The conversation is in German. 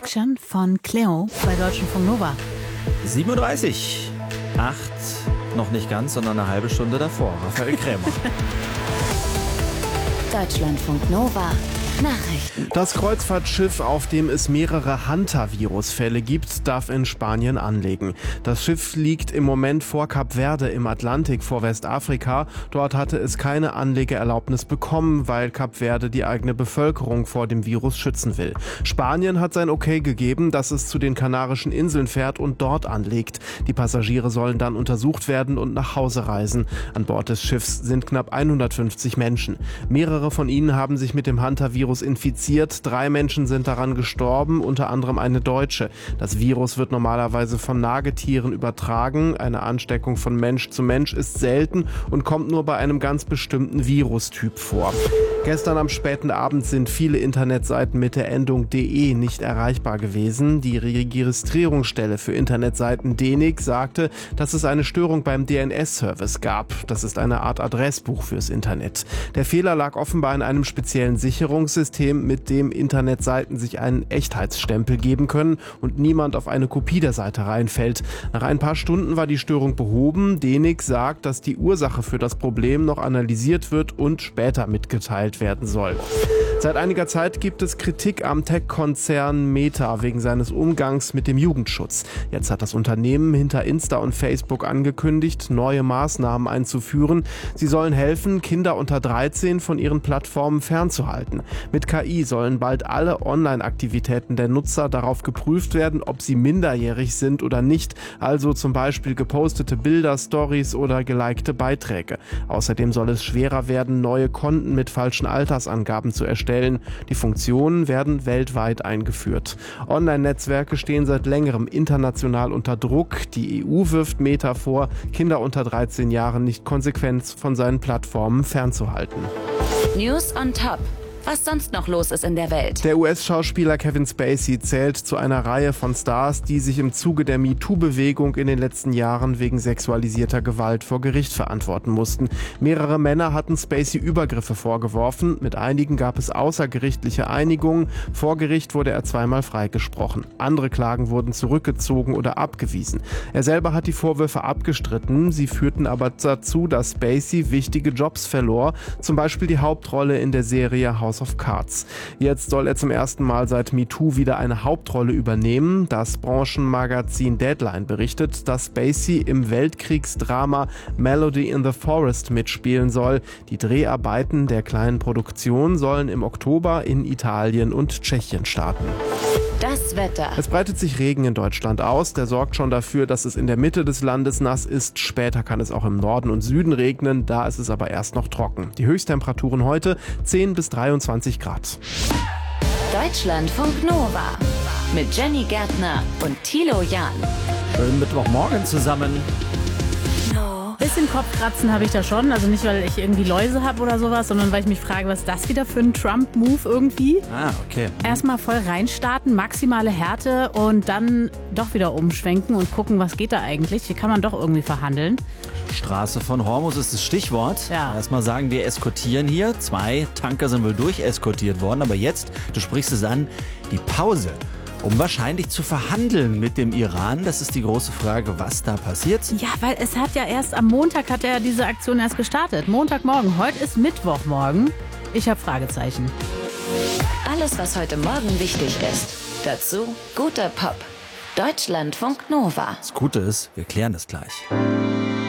Action von Cleo bei Deutschlandfunk Nova. 7:30 Uhr. 8, noch nicht ganz, sondern eine halbe Stunde davor. Raphael Krämer. Deutschlandfunk Nova. Nachrichten. Das Kreuzfahrtschiff, auf dem es mehrere Hanta-Virus-Fälle gibt, darf in Spanien anlegen. Das Schiff liegt im Moment vor Kap Verde im Atlantik vor Westafrika. Dort hatte es keine Anlegeerlaubnis bekommen, weil Kap Verde die eigene Bevölkerung vor dem Virus schützen will. Spanien hat sein Okay gegeben, dass es zu den Kanarischen Inseln fährt und dort anlegt. Die Passagiere sollen dann untersucht werden und nach Hause reisen. An Bord des Schiffs sind knapp 150 Menschen. Mehrere von ihnen haben sich mit dem Hanta-Virus infiziert. 3 Menschen sind daran gestorben, unter anderem eine Deutsche. Das Virus wird normalerweise von Nagetieren übertragen. Eine Ansteckung von Mensch zu Mensch ist selten und kommt nur bei einem ganz bestimmten Virustyp vor. Gestern am späten Abend sind viele Internetseiten mit der Endung .de nicht erreichbar gewesen. Die Registrierungsstelle für Internetseiten DENIC sagte, dass es eine Störung beim DNS-Service gab. Das ist eine Art Adressbuch fürs Internet. Der Fehler lag offenbar in einem speziellen Sicherungssystem, mit dem Internetseiten sich einen Echtheitsstempel geben können und niemand auf eine Kopie der Seite reinfällt. Nach ein paar Stunden war die Störung behoben. DENIC sagt, dass die Ursache für das Problem noch analysiert wird und später mitgeteilt werden soll. Seit einiger Zeit gibt es Kritik am Tech-Konzern Meta wegen seines Umgangs mit dem Jugendschutz. Jetzt hat das Unternehmen hinter Insta und Facebook angekündigt, neue Maßnahmen einzuführen. Sie sollen helfen, Kinder unter 13 von ihren Plattformen fernzuhalten. Mit KI sollen bald alle Online-Aktivitäten der Nutzer darauf geprüft werden, ob sie minderjährig sind oder nicht, also zum Beispiel gepostete Bilder, Stories oder gelikte Beiträge. Außerdem soll es schwerer werden, neue Konten mit falschen Altersangaben zu erstellen. Die Funktionen werden weltweit eingeführt. Online-Netzwerke stehen seit längerem international unter Druck. Die EU wirft Meta vor, Kinder unter 13 Jahren nicht konsequent von seinen Plattformen fernzuhalten. News on Top. Was sonst noch los ist in der Welt. Der US-Schauspieler Kevin Spacey zählt zu einer Reihe von Stars, die sich im Zuge der MeToo-Bewegung in den letzten Jahren wegen sexualisierter Gewalt vor Gericht verantworten mussten. Mehrere Männer hatten Spacey Übergriffe vorgeworfen. Mit einigen gab es außergerichtliche Einigungen. Vor Gericht wurde er zweimal freigesprochen. Andere Klagen wurden zurückgezogen oder abgewiesen. Er selber hat die Vorwürfe abgestritten. Sie führten aber dazu, dass Spacey wichtige Jobs verlor. Zum Beispiel die Hauptrolle in der Serie House of Cards. Jetzt soll er zum ersten Mal seit MeToo wieder eine Hauptrolle übernehmen. Das Branchenmagazin Deadline berichtet, dass Spacey im Weltkriegsdrama Melody in the Forest mitspielen soll. Die Dreharbeiten der kleinen Produktion sollen im Oktober in Italien und Tschechien starten. Das Wetter. Es breitet sich Regen in Deutschland aus. Der sorgt schon dafür, dass es in der Mitte des Landes nass ist. Später kann es auch im Norden und Süden regnen. Da ist es aber erst noch trocken. Die Höchsttemperaturen heute 10 bis 23 Grad. Deutschlandfunk Nova. Mit Jenny Gärtner und Thilo Jahn. Schönen Mittwochmorgen zusammen. Bisschen Kopfkratzen habe ich da schon. Also nicht, weil ich irgendwie Läuse habe oder sowas, sondern weil ich mich frage, was ist das wieder für ein Trump-Move irgendwie? Ah, okay. Erstmal voll reinstarten, maximale Härte und dann doch wieder umschwenken und gucken, was geht da eigentlich. Hier kann man doch irgendwie verhandeln. Straße von Hormuz ist das Stichwort. Ja. Erstmal sagen, wir eskortieren hier. 2 Tanker sind wohl durcheskortiert worden. Aber jetzt, du sprichst es an, die Pause. Um wahrscheinlich zu verhandeln mit dem Iran. Das ist die große Frage, was da passiert. Ja, weil es hat ja erst am Montag hat er diese Aktion erst gestartet. Montagmorgen. Heute ist Mittwochmorgen. Ich habe Fragezeichen. Alles, was heute Morgen wichtig ist. Dazu guter Pop. Deutschlandfunk Nova. Das Gute ist, wir klären das gleich.